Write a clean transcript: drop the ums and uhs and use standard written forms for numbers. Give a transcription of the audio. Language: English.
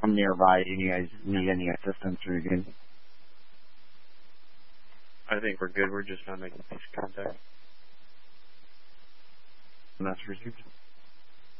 I'm nearby. You guys need any assistance or you're good? I think we're good. We're just not making peace contact. And that's received.